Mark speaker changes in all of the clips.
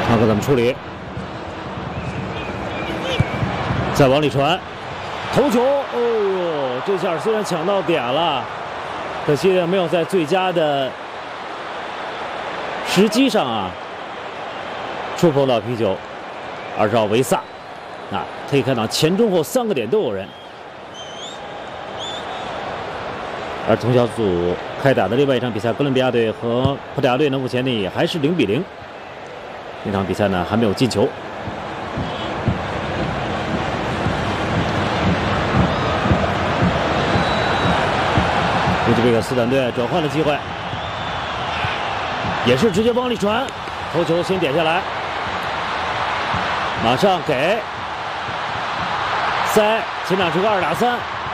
Speaker 1: 看看怎么处理。再往里传，头球，哦呦，这下虽然抢到点了，可惜没有在最佳的时机上啊触碰到皮球。20号维萨，啊，可以看到前中后3个点都有人。而同小组开打的另外一场比赛，哥伦比亚队和葡萄牙队呢，目前呢也还是0比0。那场比赛呢还没有进球。乌兹别克斯坦队转换的机会，也是直接往里传，头球先点下来，马上给塞，前场是个2打3。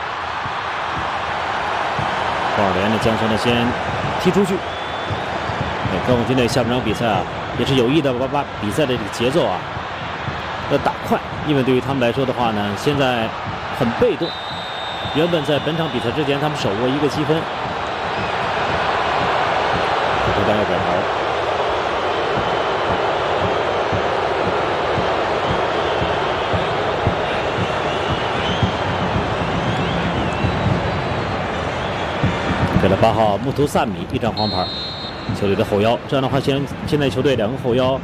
Speaker 1: 鲍尔连的将球呢先踢出去。刚果军队下半场比赛啊，也是有意的把比赛的这个节奏啊要打快，因为对于他们来说的话呢，现在很被动。原本在本场比赛之前，他们手握1个积分。这球单要改头。给了8号穆图萨米1张黄牌，球队的后腰。这样的话，现在球队2个后腰，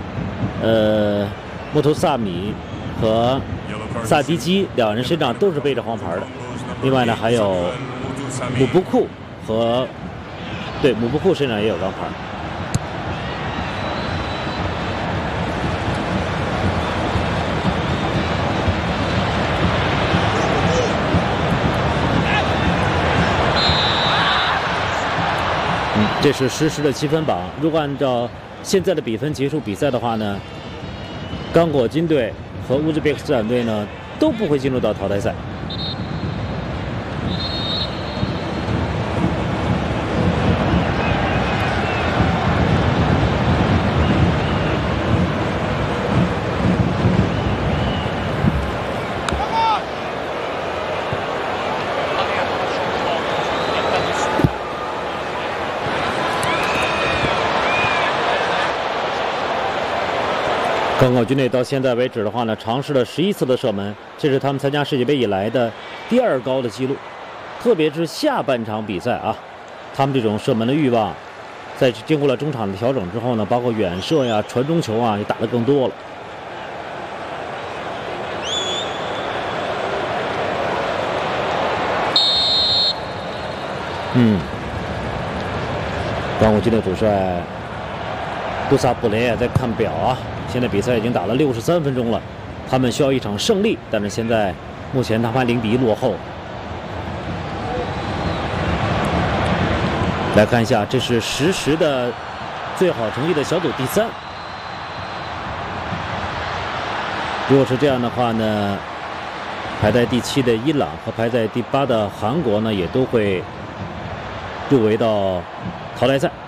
Speaker 1: 穆图萨米和萨迪基2人身上都是背着黄牌的。另外呢，还有姆布库和姆布库身上也有张牌。这是实时的积分榜。如果按照现在的比分结束比赛的话呢，刚果金队和乌兹别克斯坦队呢都不会进入到淘汰赛。刚果军队到现在为止的话呢，尝试了11次的射门，这是他们参加世界杯以来的第2高的记录。特别是下半场比赛啊，他们这种射门的欲望，在经过了中场的调整之后呢，包括远射呀、传中球啊，也打得更多了。刚果军队主帅杜萨布雷也在看表啊。现在比赛已经打了63分钟了，他们需要一场胜利，但是现在目前他们还0比1落后。来看一下，这是实时的最好成绩的小组第3。如果是这样的话呢，排在第7的伊朗和排在第8的韩国呢，也都会入围到淘汰赛。